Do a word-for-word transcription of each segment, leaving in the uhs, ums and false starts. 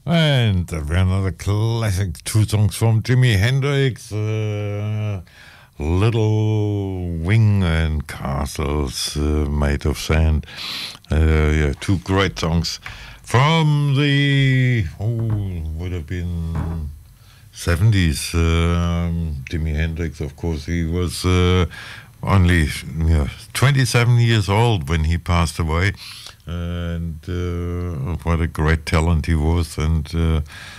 And uh, another classic, two songs from Jimi Hendrix, uh, Little Wing and Castles uh, Made of Sand. Uh, yeah, two great songs from the, oh, would have been seventies. Um, Jimi Hendrix, of course, he was uh, only yeah, twenty-seven years old when he passed away. And uh, what a great talent he was. And uh,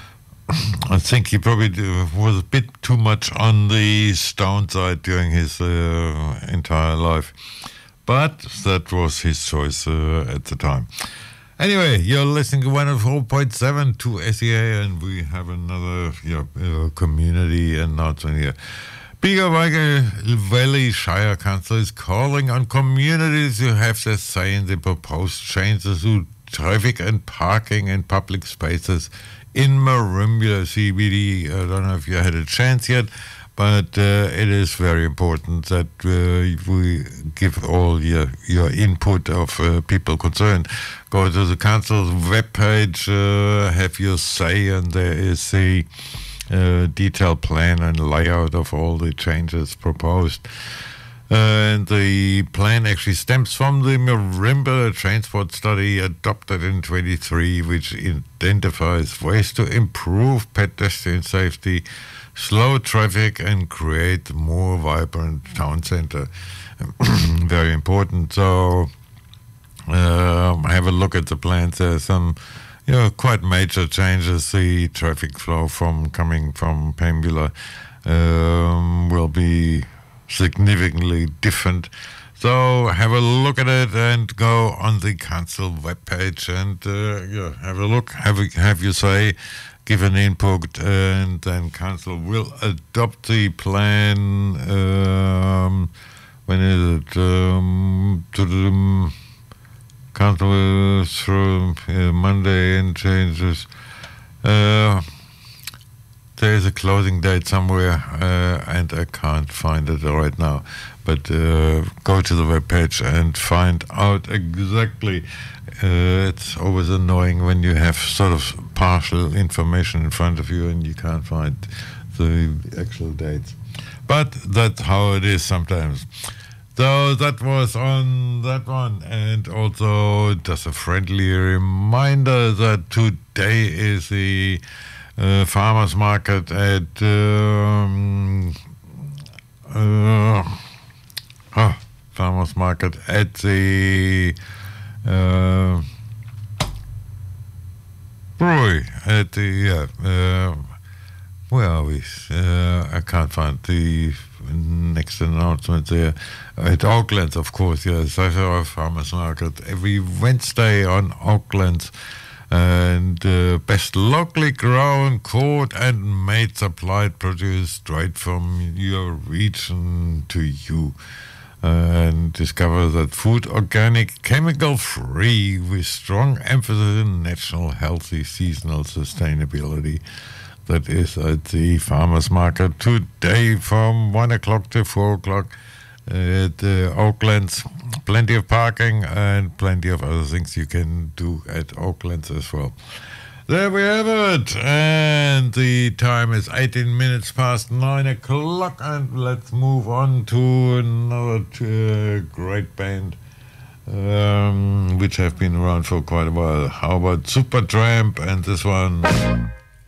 I think he probably was a bit too much on the Stone side during his uh, entire life. But that was his choice uh, at the time. Anyway, you're listening to one oh four point seven to S E A, and we have another yeah, uh, community announcement here. Bigawaiga Valley Shire Council is calling on communities to have their say in the proposed changes to traffic and parking in public spaces in Merimbula C B D. I don't know if you had a chance yet, but uh, it is very important that uh, we give all your, your input of uh, people concerned. Go to the council's webpage, uh, have your say, and there is a Uh, detailed plan and layout of all the changes proposed. Uh, and the plan actually stems from the Merimbula Transport Study adopted in twenty-three, which identifies ways to improve pedestrian safety, slow traffic, and create a more vibrant town center. Very important. So uh, have a look at the plans. There's some Yeah, quite major changes. The traffic flow from coming from Pambula um, will be significantly different. So have a look at it and go on the council webpage and uh, yeah, have a look, have a, have your say, give an input, and then council will adopt the plan. Um, when is it? Um, to the Council through uh, Monday and changes. Uh, there is a closing date somewhere, uh, and I can't find it right now. But uh, go to the webpage and find out exactly. Uh, it's always annoying when you have sort of partial information in front of you and you can't find the actual dates. But that's how it is sometimes. So that was on that one, and also just a friendly reminder that today is the uh, farmers market at um, uh, oh, farmers market at the uh, brewery at the yeah. Uh, where are we? Uh, I can't find the next announcement there. At Auckland, of course, yes. That's our farmers market every Wednesday on Auckland. And uh, best locally grown, caught and made, supplied produce straight from your region to you. Uh, and discover that food organic, chemical free, with strong emphasis on natural, healthy, seasonal sustainability. That is at the farmers market today from one o'clock to four o'clock at uh, Auckland's. Plenty of parking and plenty of other things you can do at Auckland's as well. There we have it. And the time is eighteen minutes past nine o'clock. And let's move on to another uh, great band, um, which have been around for quite a while. How about Supertramp and this one?